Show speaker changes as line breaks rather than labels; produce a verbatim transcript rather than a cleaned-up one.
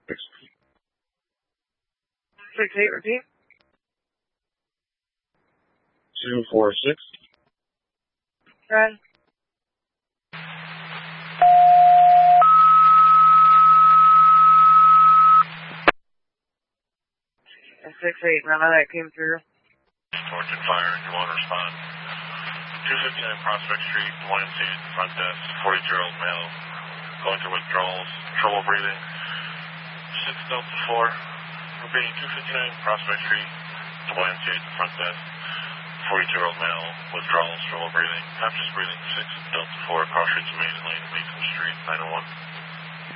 Six eight, repeat.
Two four six.
Red. Six eight, remember that came through.
Torture fire, you want to respond? two fifty-nine Prospect Street, Y M C A front desk, forty-two-year-old male, going to withdrawals, trouble breathing, six Delta four, repeating two fifty-nine Prospect Street, Y M C A front desk, forty-two-year-old male, withdrawals, trouble breathing, half just breathing, six Delta four, cross streets main lane, Mason Street, nine oh one.